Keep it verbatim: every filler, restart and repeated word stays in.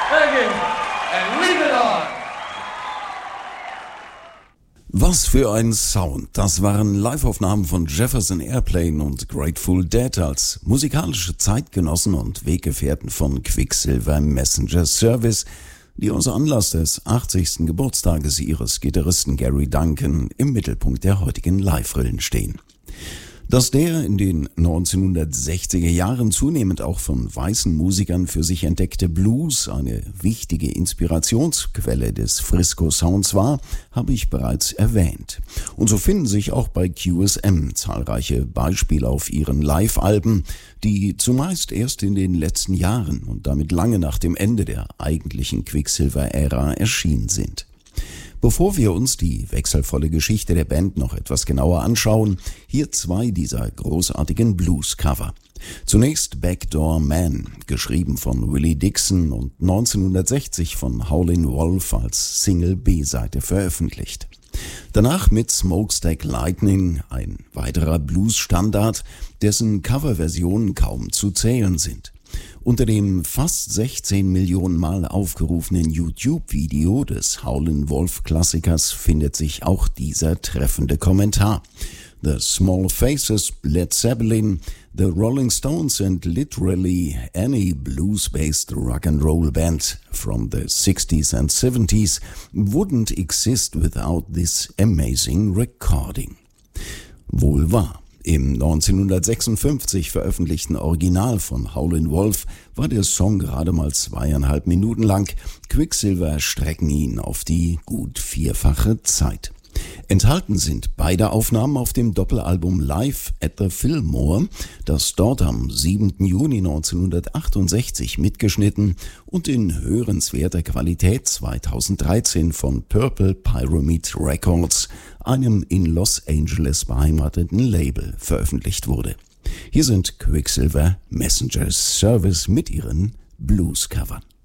Thank you. And leave it on. Was für ein Sound. Das waren Liveaufnahmen von Jefferson Airplane und Grateful Dead als musikalische Zeitgenossen und Weggefährten von Quicksilver Messenger Service, die aus Anlass des achtzigsten Geburtstages ihres Gitarristen Gary Duncan im Mittelpunkt der heutigen Live-Rillen stehen. Dass der in den neunzehnhundertsechziger Jahren zunehmend auch von weißen Musikern für sich entdeckte Blues eine wichtige Inspirationsquelle des Frisco-Sounds war, habe ich bereits erwähnt. Und so finden sich auch bei Q S M zahlreiche Beispiele auf ihren Live-Alben, die zumeist erst in den letzten Jahren und damit lange nach dem Ende der eigentlichen Quicksilver-Ära erschienen sind. Bevor wir uns die wechselvolle Geschichte der Band noch etwas genauer anschauen, hier zwei dieser großartigen Blues-Cover. Zunächst Backdoor Man, geschrieben von Willie Dixon und neunzehnhundertsechzig von Howlin' Wolf als Single B-Seite veröffentlicht. Danach mit Smokestack Lightning, ein weiterer Blues-Standard, dessen Coverversionen kaum zu zählen sind. Unter dem fast sechzehn Millionen Mal aufgerufenen YouTube-Video des Howlin' Wolf-Klassikers findet sich auch dieser treffende Kommentar. The Small Faces, Led Zeppelin, The Rolling Stones and literally any blues-based rock and roll band from the sixties and seventies wouldn't exist without this amazing recording. Wohl wahr. Im neunzehnhundertsechsundfünfzig veröffentlichten Original von Howlin' Wolf war der Song gerade mal zweieinhalb Minuten lang. Quicksilver strecken ihn auf die gut vierfache Zeit. Enthalten sind beide Aufnahmen auf dem Doppelalbum Live at the Fillmore, das dort am siebten Juni neunzehnhundertachtundsechzig mitgeschnitten und in hörenswerter Qualität zweitausenddreizehn von Purple Pyramid Records, einem in Los Angeles beheimateten Label, veröffentlicht wurde. Hier sind Quicksilver Messenger Service mit ihren Blues-Covern.